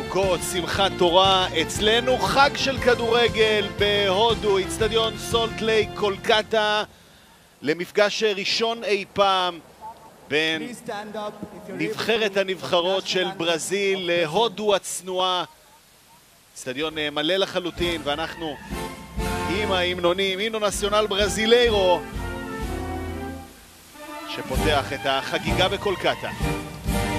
סוכות, שמחת תורה, אצלנו חג של כדורגל בהודו, אצטדיון סולט לייק קולקטה, למפגש ראשון אי פעם בין נבחרת הנבחרות של ברזיל להודו הצנועה. אצטדיון מלא לחלוטין, ואנחנו עם ההמנונים, הימנו נציונל ברזיליירו, שפותח את החגיגה בקולקטה.